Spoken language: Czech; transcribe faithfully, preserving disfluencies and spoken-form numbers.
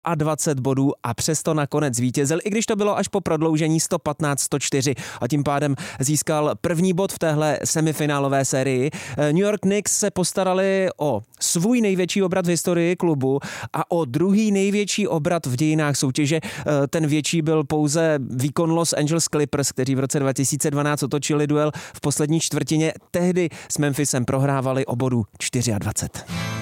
dvacet bodů a přesto nakonec zvítězil, i když to bylo až po prodloužení sto patnáct sto čtyři a tím pádem získal první bod v téhle semifinálové sérii. New York Knicks se postarali o svůj největší obrat v historii klubu a o druhý největší obrat v dějinách soutěže. Ten větší byl pouze výkon Los Angeles Clippers, kteří v roce dva tisíce dvanáct otočili duel v poslední čtvrtině. Tehdy s Memphisem prohrávali o bodu dvacet čtyři.